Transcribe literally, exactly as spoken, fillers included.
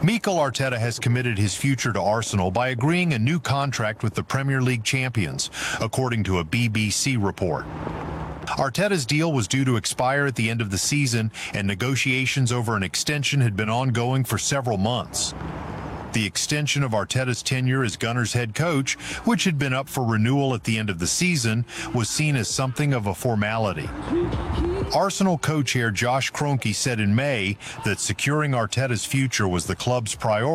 Mikel Arteta has committed his future to Arsenal by agreeing a new contract with the Premier League champions, according to a B B C report. Arteta's deal was due to expire at the end of the season, and negotiations over an extension had been ongoing for several months. The extension of Arteta's tenure as Gunners head coach, which had been up for renewal at the end of the season, was seen as something of a formality. Arsenal co-chair Josh Kroenke said in May that securing Arteta's future was the club's priority.